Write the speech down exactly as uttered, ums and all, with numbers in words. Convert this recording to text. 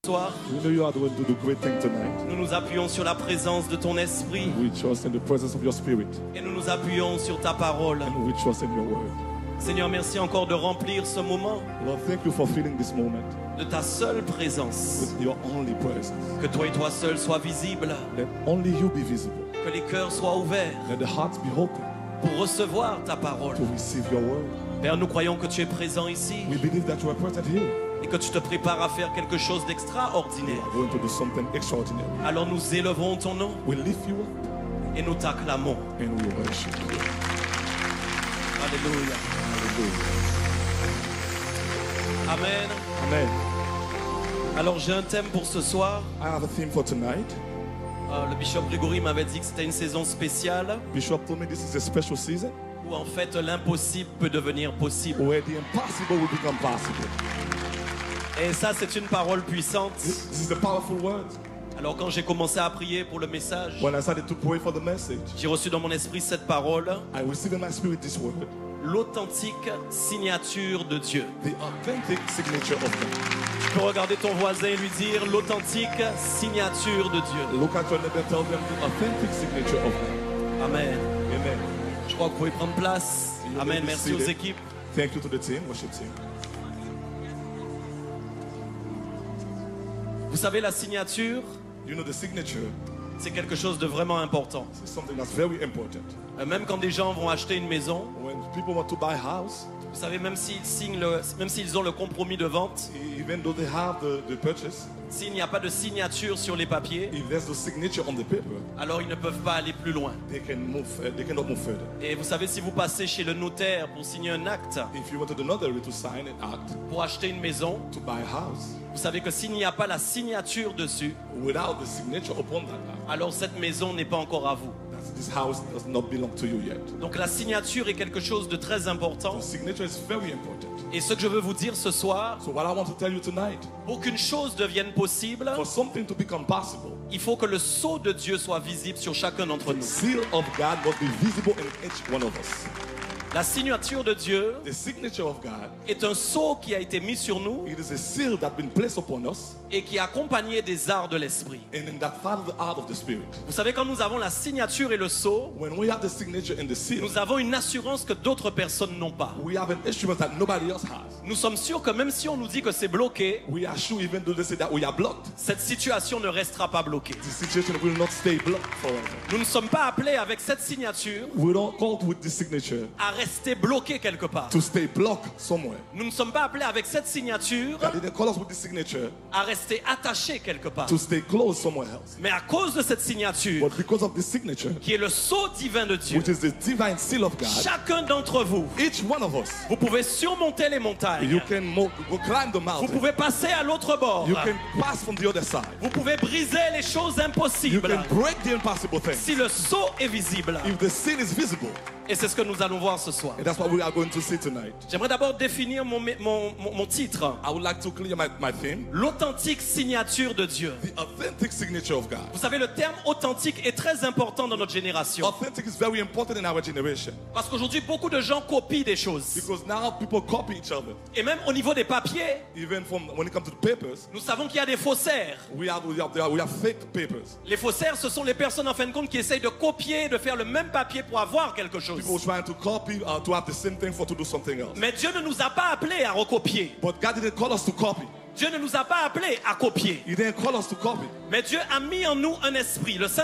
victoire. We know you are going to do great things tonight. Nous nous appuyons sur la présence de ton esprit We trust in the presence of your spirit. et nous nous appuyons sur ta parole. And we trust in your word. Seigneur, merci encore de remplir ce moment Lord, thank you for filling this moment de ta seule présence. with your only presence. Que toi et toi seul sois visible, Let only you be visible. que les cœurs soient ouverts Let the hearts be open pour recevoir ta parole. to receive your word. Père, nous croyons que tu es présent ici We believe that you are present here. et que tu te prépares à faire quelque chose You d'extraordinaire. are going to do something extraordinary. Alors nous élevons ton nom We lift you up et nous t'acclamons. and we worship you. Alléluia. Hallelujah. Amen. Amen. Alors j'ai un thème pour ce soir. I have a theme for tonight. Euh, le bishop Grégory m'avait dit que c'était une saison spéciale Bishop told me this is a special season où en fait l'impossible peut devenir possible. where the impossible will become possible. Et ça c'est une parole puissante. This, this is a powerful word. Alors quand j'ai commencé à prier pour le message, When I started to pray for the message, j'ai reçu dans mon esprit cette parole, I received in my spirit this word, l'authentique signature de Dieu. the authentic signature of God. Tu peux regarder ton voisin et lui dire l'authentique signature de Dieu. Look at your neighbor and tell them the authentic signature of God. Amen. Amen. Je crois que vous pouvez prendre place. You Amen. may be Merci aux seated. équipes. Thank you to the team, worship team. Vous savez, la signature, You know, the signature c'est quelque chose de vraiment important. is something that's very important. Euh, Même quand des gens vont acheter une maison, When people want to buy a house, vous savez, même s'ils signent le, même s'ils ont le compromis de vente, even though they have the, the purchase, s'il n'y a pas de signature sur les papiers, if there's no signature on the paper, alors ils ne peuvent pas aller plus loin. they can move. Uh, they cannot move further. Et vous savez, si vous passez chez le notaire pour signer un acte, If you went to the notary to sign an act pour acheter une maison, to buy a house, vous savez que s'il n'y a pas la signature dessus, without the signature upon that act, alors cette maison n'est pas encore à vous. that's- this house does not belong to you yet. Donc la signature est quelque chose de très important. The signature is very important. Et ce que je veux vous dire ce soir, So what I want to tell you tonight, pour qu'une chose devienne possible, for something to become possible, il faut que le sceau de Dieu soit visible sur chacun d'entre the nous. seal of God must be visible in each one of us. La signature de Dieu The signature of God, est un sceau qui a été mis sur nous it is a seal that's been placed upon us, et qui est accompagné des arts de l'esprit. and in that part of the art of the spirit. Vous savez, quand nous avons la signature et le sceau, When we have the signature and the seal, nous avons une assurance que d'autres personnes n'ont pas. we have an instrument that nobody else has. Nous sommes sûrs que même si on nous dit que c'est bloqué, We are sure, even though they say that we are blocked, cette situation ne restera pas bloquée. the situation will not stay blocked forever. Nous ne sommes pas appelés avec cette signature We don't call with this signature à rester bloqués quelque part. to stay blocked somewhere. Nous ne sommes pas appelés avec cette signature God didn't call us with this signature à rester attachés quelque part. to stay close somewhere else. Mais à cause de cette signature, But because of this signature, qui est le sceau divin de Dieu, which is the divine seal of God, chacun d'entre vous, each one of us, vous pouvez surmonter les montagnes. you can mo- go climb the Vous mountain. pouvez passer à l'autre bord. You can pass from the other side. Vous pouvez briser les choses You impossibles can break the impossible things si le sceau est visible. if the seal is visible. Et c'est ce que nous allons voir ce soir. And that's what we are going to see tonight. J'aimerais d'abord définir mon, mon, mon, mon titre. I would like to clear my, my theme, L'authentique signature de Dieu. the authentic signature of God. Vous savez, le terme authentique est très important dans notre génération. Authentic is very important in our generation Parce qu'aujourd'hui, beaucoup de gens copient des choses. because now people copy each other. Et même au niveau des papiers, Even from when it comes to the papers, nous savons qu'il y a des faussaires. we have, we have, we have fake papers. Les faussaires, ce sont les personnes en fin de compte qui essayent de copier, de faire le même papier pour avoir quelque chose. People trying to copy, uh, to have the same thing for to do something else. Mais Dieu ne nous a pas appelés à recopier. But God didn't call us to copy. Dieu ne nous a pas appelés à copier. He didn't call us to copy. Mais Dieu a mis en nous un esprit. Le